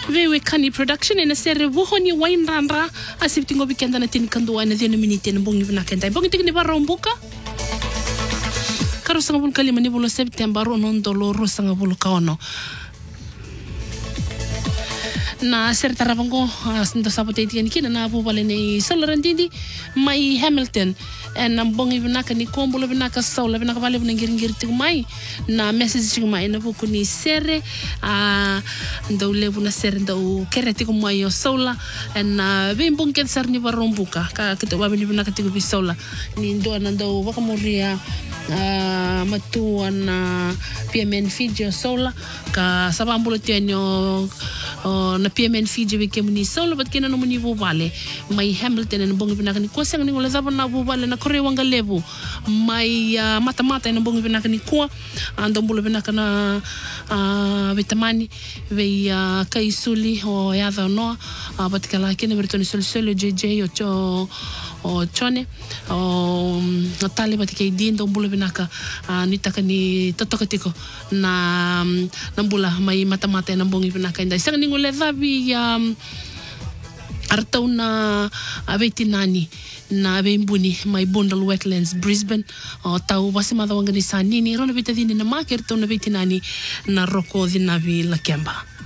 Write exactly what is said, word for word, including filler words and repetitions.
Vewe Kani production ina sere wohoni wainrandra asiptingo bikenda na tini kanduwa na dhiyana miniti na bongi vina kenta. Bongi tiki ni barra umbuka? Karo sanga bulu kalima ni bulu September ronondo loro sanga bulu kaono. Na sere tarabango ndo sabote tiani kina na abu bale ni solarandindi mai Hamilton na bongi vinaka ni kombo vinaka saula vinaka vale vina ngiri ngiri tiku mai na message tiku mai na buku ni sere a ndo levu na sere ndo kere tiku mai yo saula na vim bongi ken sar ni barombuka ka kito wabi ni vinaka tiku vi saula ni ndo na ndo wakamuria Uh, matua na P M N Fiji sola ka sabambulo tianyo uh, na P M N Fiji wike muni sola bat kena no muni vale mai Hamilton na bongi binaka ni kosang ni wala zaba na vale na kore wanga levu mai uh, mata mata na bongi binaka ni kwa andombulo binaka na uh, vitamani ve uh, kaisuli o yadha no uh, bat kala kena bertoni sol sol J J o cho o chone o tale bat kay din dombulo binaka uh, nitaka ni totokatiko na nambula mai mata-mata na bongi binaka inday sang ningule dhabi um, artau na abetinani na bembuni mai Bondal Wetlands Brisbane o tau basi madawanga ni sanini rona bitadini na makir tau na betinani na roko dinavi la kemba.